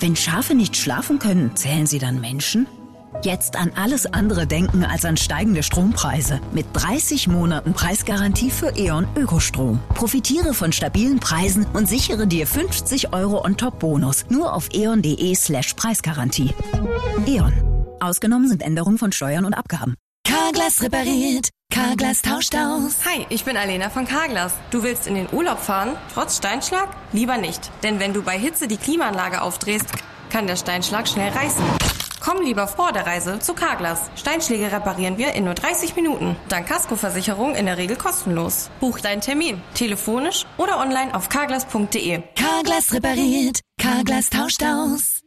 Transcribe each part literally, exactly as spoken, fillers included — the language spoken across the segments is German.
Wenn Schafe nicht schlafen können, zählen sie dann Menschen? Jetzt an alles andere denken als an steigende Strompreise. Mit dreißig Monaten Preisgarantie für E.ON Ökostrom. Profitiere von stabilen Preisen und sichere dir fünfzig Euro On-Top-Bonus. Nur auf eon.de slash Preisgarantie. E.ON. Ausgenommen sind Änderungen von Steuern und Abgaben. Carglass repariert. Carglass tauscht aus. Hi, ich bin Alena von Carglass. Du willst in den Urlaub fahren, trotz Steinschlag? Lieber nicht. Denn wenn du bei Hitze die Klimaanlage aufdrehst, kann der Steinschlag schnell reißen. Komm lieber vor der Reise zu Carglass. Steinschläge reparieren wir in nur dreißig Minuten. Dank Kaskoversicherung in der Regel kostenlos. Buch deinen Termin. Telefonisch oder online auf carglass punkt de. Carglass repariert. Carglass tauscht aus.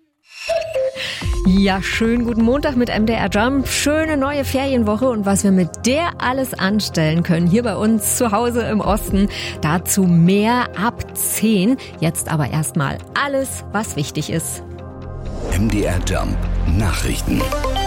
Ja, schönen guten Montag mit M D R Jump. Schöne neue Ferienwoche und was wir mit der alles anstellen können hier bei uns zu Hause im Osten. Dazu mehr ab zehn. Jetzt aber erstmal alles, was wichtig ist. M D R Jump Nachrichten.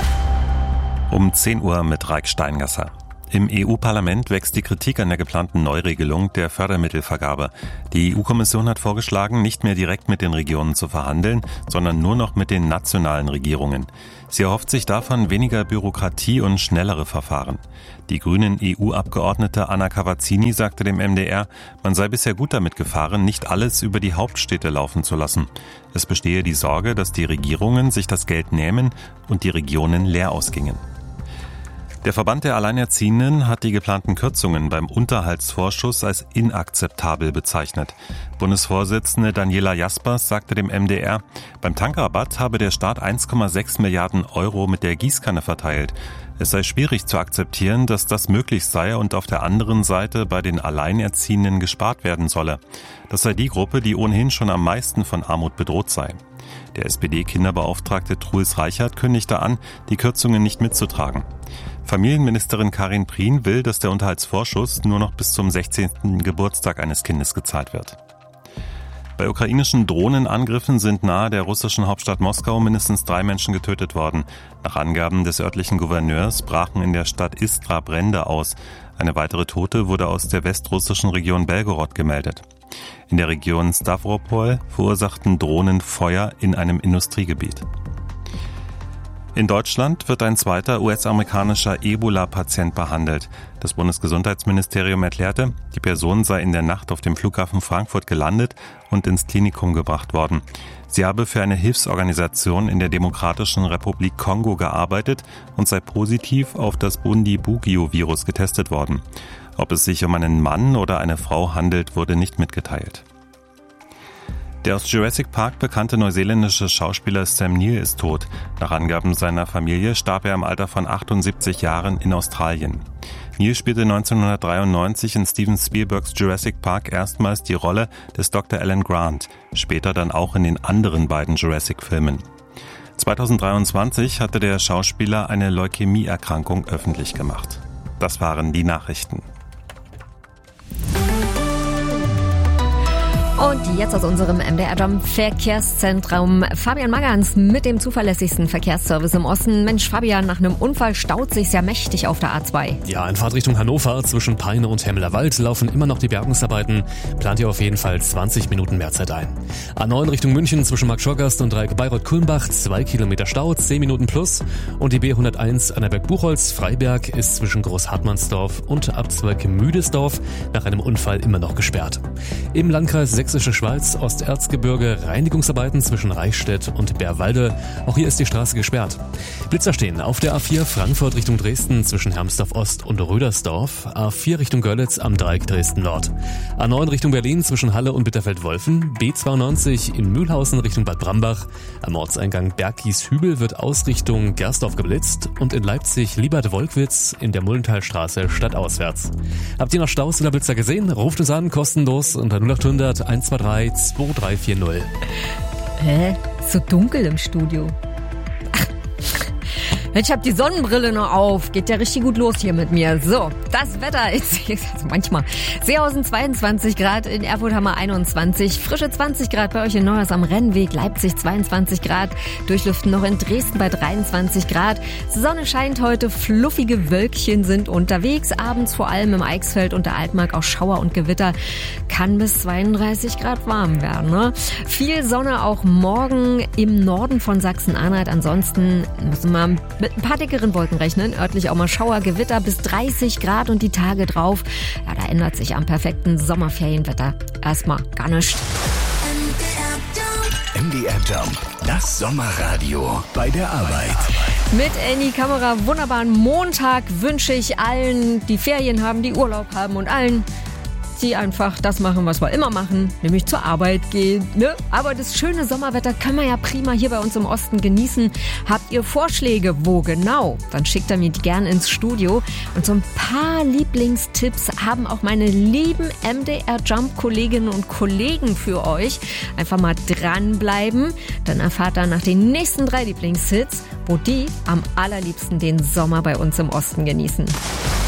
Um zehn Uhr mit Raik Steingasser. Im E U-Parlament wächst die Kritik an der geplanten Neuregelung der Fördermittelvergabe. Die E U-Kommission hat vorgeschlagen, nicht mehr direkt mit den Regionen zu verhandeln, sondern nur noch mit den nationalen Regierungen. Sie erhofft sich davon weniger Bürokratie und schnellere Verfahren. Die grünen E U-Abgeordnete Anna Cavazzini sagte dem M D R, man sei bisher gut damit gefahren, nicht alles über die Hauptstädte laufen zu lassen. Es bestehe die Sorge, dass die Regierungen sich das Geld nehmen und die Regionen leer ausgingen. Der Verband der Alleinerziehenden hat die geplanten Kürzungen beim Unterhaltsvorschuss als inakzeptabel bezeichnet. Bundesvorsitzende Daniela Jaspers sagte dem M D R, beim Tankrabatt habe der Staat eins Komma sechs Milliarden Euro mit der Gießkanne verteilt. Es sei schwierig zu akzeptieren, dass das möglich sei und auf der anderen Seite bei den Alleinerziehenden gespart werden solle. Das sei die Gruppe, die ohnehin schon am meisten von Armut bedroht sei. Der S P D-Kinderbeauftragte Truls Reichert kündigte an, die Kürzungen nicht mitzutragen. Familienministerin Karin Prien will, dass der Unterhaltsvorschuss nur noch bis zum sechzehnten Geburtstag eines Kindes gezahlt wird. Bei ukrainischen Drohnenangriffen sind nahe der russischen Hauptstadt Moskau mindestens drei Menschen getötet worden. Nach Angaben des örtlichen Gouverneurs brachen in der Stadt Istra Brände aus. Eine weitere Tote wurde aus der westrussischen Region Belgorod gemeldet. In der Region Stavropol verursachten Drohnen Feuer in einem Industriegebiet. In Deutschland wird ein zweiter U S-amerikanischer Ebola-Patient behandelt. Das Bundesgesundheitsministerium erklärte, die Person sei in der Nacht auf dem Flughafen Frankfurt gelandet und ins Klinikum gebracht worden. Sie habe für eine Hilfsorganisation in der Demokratischen Republik Kongo gearbeitet und sei positiv auf das Bundibugyo-Virus getestet worden. Ob es sich um einen Mann oder eine Frau handelt, wurde nicht mitgeteilt. Der aus Jurassic Park bekannte neuseeländische Schauspieler Sam Neill ist tot. Nach Angaben seiner Familie starb er im Alter von achtundsiebzig Jahren in Australien. Neill spielte neunzehnhundertdreiundneunzig in Steven Spielbergs Jurassic Park erstmals die Rolle des Doktor Alan Grant, später dann auch in den anderen beiden Jurassic-Filmen. zweitausenddreiundzwanzig hatte der Schauspieler eine Leukämieerkrankung öffentlich gemacht. Das waren die Nachrichten. Und jetzt aus unserem M D R Jump Verkehrszentrum Fabian Magans mit dem zuverlässigsten Verkehrsservice im Osten. Mensch, Fabian, nach einem Unfall staut sich's ja mächtig auf der A zwei. Ja, in Fahrtrichtung Hannover zwischen Peine und Hemmelerwald laufen immer noch die Bergungsarbeiten. Plant ihr auf jeden Fall zwanzig Minuten mehr Zeit ein. A neun Richtung München zwischen Marktschorgast und Dreieck Bayreuth-Kulmbach, zwei Kilometer Stau, zehn Minuten plus. Und die B hunderteins Annaberg-Buchholz-Freiberg ist zwischen Großhartmannsdorf und Abzweig-Müdesdorf nach einem Unfall immer noch gesperrt. Im Landkreis Sächsische Schweiz, Osterzgebirge, Reinigungsarbeiten zwischen Reichstätt und Bärwalde. Auch hier ist die Straße gesperrt. Blitzer stehen auf der A vier Frankfurt Richtung Dresden zwischen Hermsdorf Ost und Rödersdorf. A vier Richtung Görlitz am Dreieck Dresden Nord. A neun Richtung Berlin zwischen Halle und Bitterfeld-Wolfen. B zweiundneunzig in Mühlhausen Richtung Bad Brambach. Am Ortseingang Bergkies-Hübel wird aus Richtung Gersdorf geblitzt. Und in Leipzig Liebert-Wolkwitz in der Mullentalstraße stadtauswärts. Habt ihr noch Staus oder Blitzer gesehen? Ruft uns an, kostenlos unter null acht hundert eins zwei drei zwei drei vier null. Hä? So dunkel im Studio. Ach. Ich habe die Sonnenbrille noch auf. Geht ja richtig gut los hier mit mir. So, das Wetter ist also manchmal. Seehausen zweiundzwanzig Grad, in Erfurt haben wir einundzwanzig, frische zwanzig Grad bei euch in Neuhaus am Rennweg, Leipzig zweiundzwanzig Grad, Durchlüften noch in Dresden bei dreiundzwanzig Grad. Sonne scheint heute, fluffige Wölkchen sind unterwegs. Abends vor allem im Eichsfeld und der Altmark auch Schauer und Gewitter. Kann bis zweiunddreißig Grad warm werden. Ne? Viel Sonne auch morgen im Norden von Sachsen-Anhalt. Ansonsten müssen wir mit ein paar dickeren Wolken rechnen. Örtlich auch mal Schauer, Gewitter bis dreißig Grad und die Tage drauf. Ja, da ändert sich am perfekten Sommerferienwetter erstmal gar nichts. M D R Jump, das Sommerradio bei der Arbeit. Mit Annie Kamera, wunderbaren Montag wünsche ich allen, die Ferien haben, die Urlaub haben und allen, die einfach das machen, was wir immer machen, nämlich zur Arbeit gehen. Ne? Aber das schöne Sommerwetter können wir ja prima hier bei uns im Osten genießen. Habt ihr Vorschläge, wo genau? Dann schickt ihr mir die gerne ins Studio. Und so ein paar Lieblingstipps haben auch meine lieben M D R Jump-Kolleginnen und Kollegen für euch. Einfach mal dranbleiben. Dann erfahrt ihr nach den nächsten drei Lieblingshits, wo die am allerliebsten den Sommer bei uns im Osten genießen.